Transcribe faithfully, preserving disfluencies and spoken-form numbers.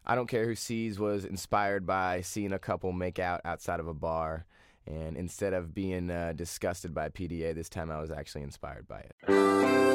I Don't Care Who Sees was inspired by seeing a couple make out outside of a bar. And instead of being uh, disgusted by P D A, this time I was actually inspired by it.